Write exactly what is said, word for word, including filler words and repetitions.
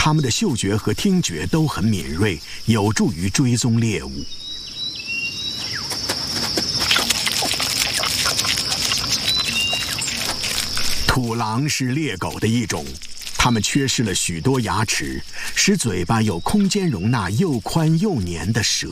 它们的嗅觉和听觉都很敏锐，有助于追踪猎物。土狼是猎狗的一种，它们缺失了许多牙齿，使嘴巴有空间容纳又宽又黏的舌。